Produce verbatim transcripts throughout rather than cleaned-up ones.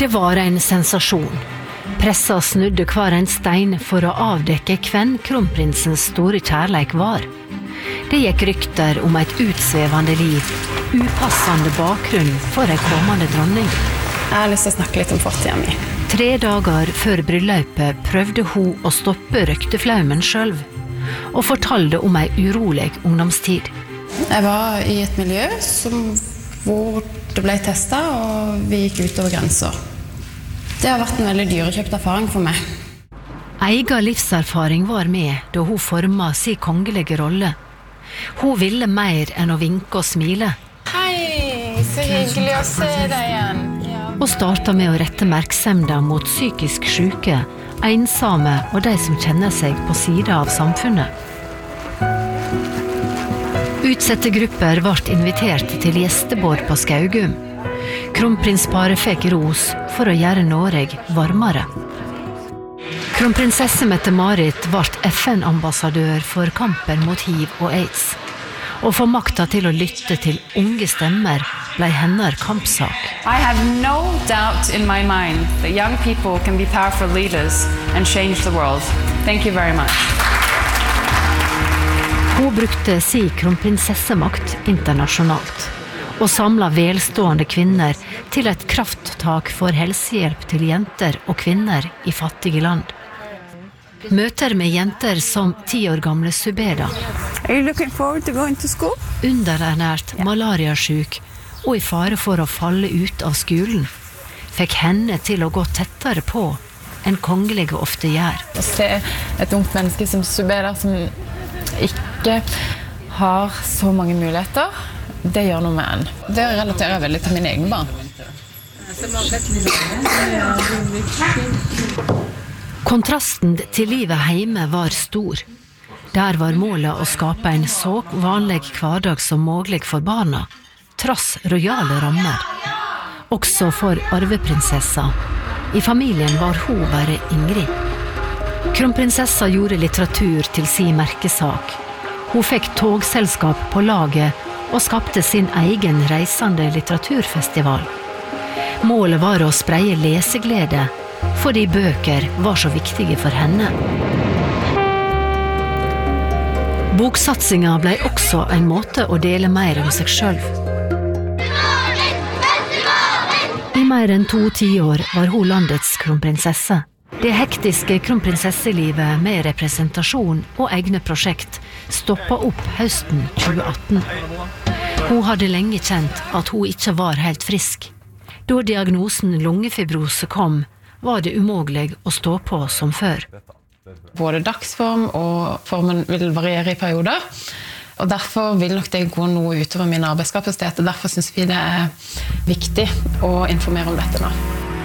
Det var en sensasjon. Pressa snudde hver en stein for å avdekke hvem kronprinsens store kjærleik var. Det gikk rykter om et utsvevende liv, upassende bakgrunn for en kommende dronning. Jeg har lyst til å snakke litt om fortiden min. Tre dager før bryllupet prøvde hun å stoppe røkteflaumen selv, og fortalte om en urolig ungdomstid. Jeg var i et miljø som, hvor det ble testet, og vi gikk ut over grenser. Det har vært en veldig dyrekjøpt erfaring for meg. Egen livserfaring var med da hun formet sin kongelige rolle. Hun ville mer enn å vinke og smile. Hei, så hyggelig å se deg igjen. Ja. Og startet med å rette merksemda mot psykisk syke, ensomme og de som kjenner seg på siden av samfunnet. Utsette grupper ble invitert til gjestebord på Skaugum. Kronprinsparet fikk ros for å gjøre Norge varmere. Kronprinsesse Mette-Marit ble F N-ambassadør for kampen mot H I V og AIDS. Og for makta til å lytte til unge stemmer ble hennes kampsak. I have no doubt in my mind that young people can be powerful leaders and change the world. Thank you very much. Hun brukte sin kronprinsessemakt internasjonalt og samlet velstående kvinner til et krafttak for helsehjelp til jenter og kvinner i fattige land. Møter med jenter som ti år gamle Subeda, Are you looking forward to going to school? underernært, malariasyk og i fare for å falle ut av skolen, fikk henne til å gå tettere på enn kongelige ofte gjør. Å se et ungt menneske som Subeda, som ikke har så mange muligheter, det gjør noe med en. Det relaterer jeg veldig til mine egne barn. Kontrasten til livet hjemme var stor. Der var målet å skape en så vanlig hverdag som mulig for barna, tross rojale rammer. Også for arveprinsessa. I familien var hun bare Ingrid. Kronprinsessa gjorde litteratur til sin merkesak. Hun fikk togselskap på laget og skapte sin egen reisende litteraturfestival. Målet var å spreie leseglede, fordi bøker var så viktige for henne. Boksatsingen ble også en måte å dele mer om seg selv. I mer enn to tiår var hun landets kronprinsesse. Det hektiske kronprinsesselivet med representasjon og egne prosjekt stoppet opp høsten tjue atten. Hun hadde lenge kjent at hun ikke var helt frisk. Da diagnosen lungefibrose kom, var det umulig å stå på som før. Både dagsform og formen vil variere i perioder, og derfor vil nok det gå noe utover min arbeidskapasitet, og derfor synes vi det er viktig å informere om dette nå.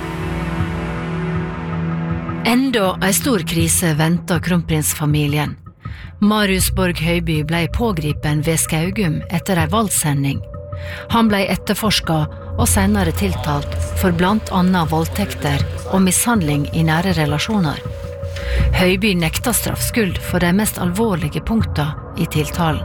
Enda en stor krise ventet kronprinsfamilien. Marius Borg Høiby ble pågripen ved Skaugum etter en valgsending. Han ble etterforsket og senere tiltalt for blant annet voldtekter og mishandling i nære relasjoner. Høiby nekta straffskyld for de mest alvorlige punktene i tiltalen.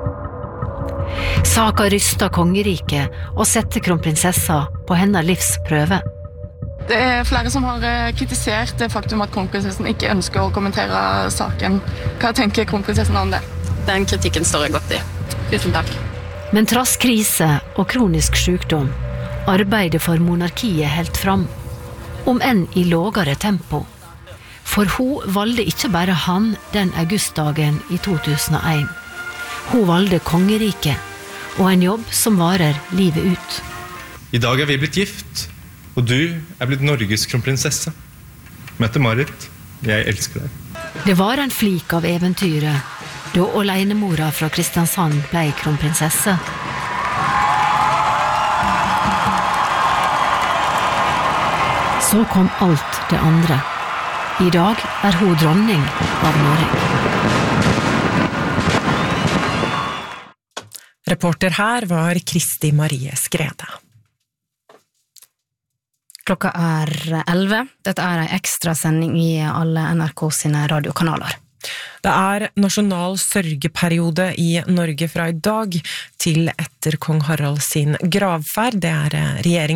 Saka rystet kongeriket og sette kronprinsessa på hennes livsprøve. Det er flere som har kritisert det faktum at kronprinsessen ikke ønsker å kommentere saken. Hva tenker kronprinsessen om det? Den kritikken står jeg godt i. Tusen takk. Men trass krise og kronisk sykdom, arbeidet for monarkiet helt fram, om enn i lågere tempo. For hun valgte ikke bare han den augustdagen i to tusen og en. Hun valgte kongeriket, og en jobb som varer livet ut. I dag er vi blitt gift, og du er blitt Norges kronprinsesse. Mette-Marit, jeg elsker deg. Det var en flik av eventyret, da alenemora fra Kristiansand ble kronprinsesse. Så kom alt det andre. I dag er hun dronning av Norge. Reporter her var Kristi Marie Skrede. Klokka er elleve. Dette er en ekstra sending i alle N R K sine radiokanaler. Det er nasjonal sørgeperiode i Norge fra i dag til etter kong Harald sin gravferd. Det er regjeringen